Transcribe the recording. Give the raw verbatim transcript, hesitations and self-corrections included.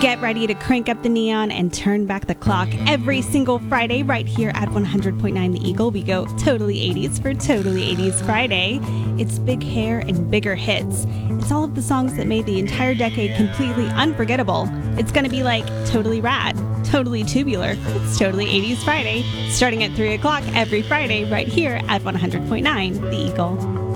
Get ready to crank up the neon and turn back the clock. Every single Friday right here at one hundred point nine The Eagle, we go totally eighties for Totally eighties Friday. It's big hair and bigger hits. It's all of the songs that made the entire decade completely unforgettable. It's going to be like Totally Rad, Totally Tubular. It's Totally eighties Friday, starting at three o'clock every Friday right here at one hundred point nine The Eagle.